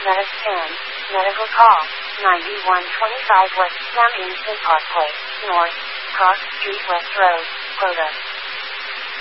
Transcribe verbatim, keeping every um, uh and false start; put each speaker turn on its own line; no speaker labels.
Mediscan, medical call, ninety-one twenty-five West Mount Instant Parkway, North, Cross Street West Road, Quota.